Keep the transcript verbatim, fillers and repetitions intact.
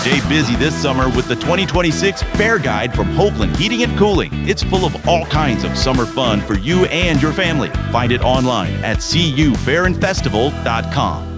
Stay busy this summer with the twenty twenty-six Fair Guide from Hoagland Heating and Cooling. It's full of all kinds of summer fun for you and your family. Find it online at c u fair and festival dot com.